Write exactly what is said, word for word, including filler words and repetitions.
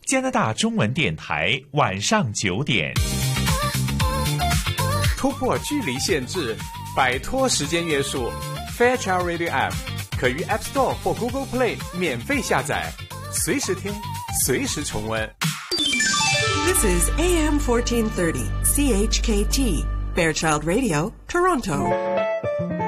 加拿大中文电台晚上九点。 突破距离限制，摆脱时间约束 ，Fairchild Radio App 可于 App Store 或 Google Play 免費下載，隨時聽，隨時重溫。 This is A M fourteen thirty C H K T Fairchild Radio, Toronto.